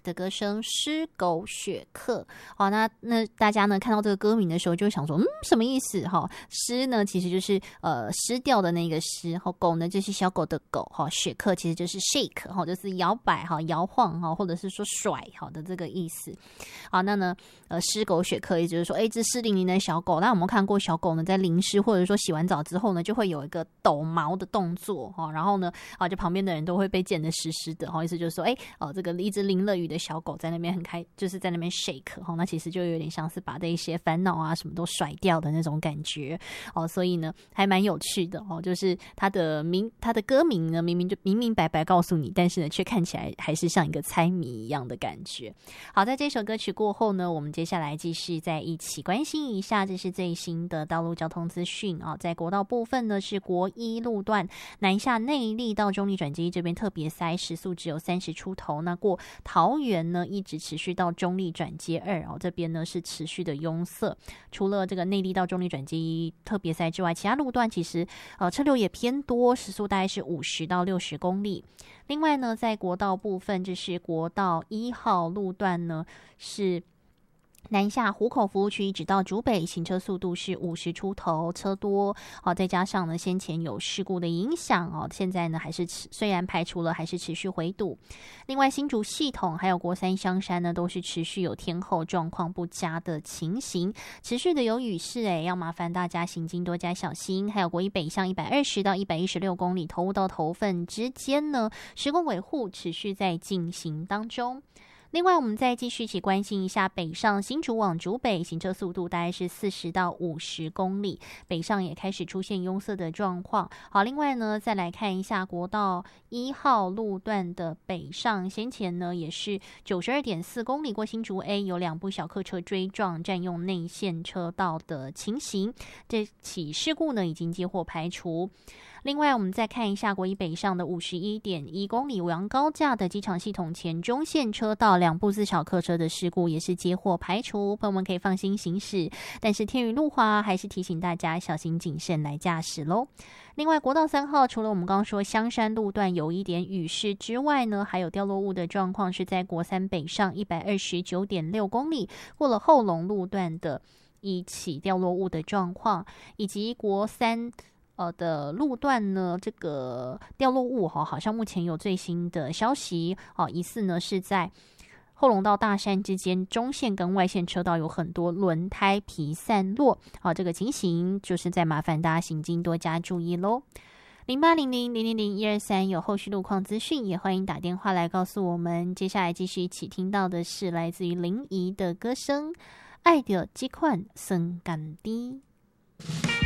的歌声《狮狗雪客》。好，那大家呢看到这个歌名的时候就会想说，什么意思？哈，狮呢其实就是失掉的那个狮，好，狗呢就是小狗的狗，哈，雪客其实就是 shake， 哈，就是摇摆哈、摇晃哈，或者是说甩好的这个意思。好，那呢狮狗雪客也就是说，这湿淋淋的小狗。那我们看过小狗呢在淋湿或者说洗完澡之后呢，就会有一个抖毛的动作哈，然后呢就旁边的人都会被溅得湿湿的，意思就是说，这个一只淋了雨的小狗在那边就是在那边 shake 哈，那其实就有点像是把这一些烦恼啊什么都甩掉的那种感觉哦，所以呢还蛮有趣的哦，就是它的歌名呢明明白白告诉你，但是呢却看起来还是像一个猜谜一样的感觉。好，在这首歌曲过后呢，我们接下来继续再一起关心一下，这是最新的道路交通资讯啊。在国道部分呢，是国一路段南下内壢到中壢转接这边特别塞，时速只有30出头。那过桃园呢，一直持续到中壢转接2哦，这边呢是持续的拥塞。除了这个内壢到中壢转接特别塞之外，其他路段其实车流也偏多，时速大概是50到60公里。另外呢，在国道部分，这是国道1号路段呢是南下湖口服务区一直到竹北，行车速度是50出头，车多再加上呢先前有事故的影响现在呢还是虽然排除了，还是持续回堵。另外新竹系统还有国三香山呢都是持续有天候状况不佳的情形，持续的有雨势要麻烦大家行经多加小心。还有国一北向120到116公里头雾到头份之间呢施工维护持续在进行当中。另外我们再继续一起关心一下北上新竹往竹北，行车速度大概是40到50公里，北上也开始出现拥塞的状况。好，另外呢再来看一下国道1号路段的北上，先前呢也是92.4公里过新竹 A， 有2部小客车追撞占用内线车道的情形，这起事故呢已经接获排除。另外我们再看一下国一北上的51.1公里阳高架的机场系统前中线车道2部自小客车的事故也是接获排除，朋友们可以放心行驶，但是天雨路滑，还是提醒大家小心谨慎来驾驶咯。另外国道3号除了我们刚刚说香山路段有一点雨势之外呢，还有掉落物的状况，是在国三北上129.6公里过了后龙路段的一起掉落物的状况，以及国三的路段呢，这个掉落物好像目前有最新的消息疑似呢是在后龙到大山之间中线跟外线车道有很多轮胎皮散落这个情形就是在麻烦大家行经多加注意咯。0800000123有后续路况资讯，也欢迎打电话来告诉我们。接下来继续一起听到的是来自于林怡的歌声《爱的这款酸甘甜》。